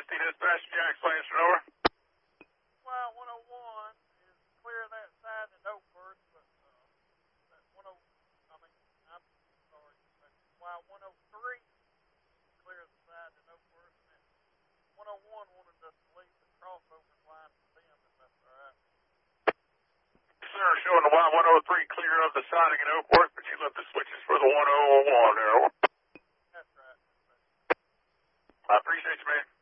ISD dispatch, Jack Slanson, over. Y101 is clear that side at Oakworth, but that 10, I'm sorry, that Y103 is clear the side at Oakworth, and that 101 wanted us to leave the crossover line for them, if that's all right. Sir, showing the Y103 clear of the siding in Oakworth, but you left the switches for the 101 there, over. That's right. I appreciate you, man.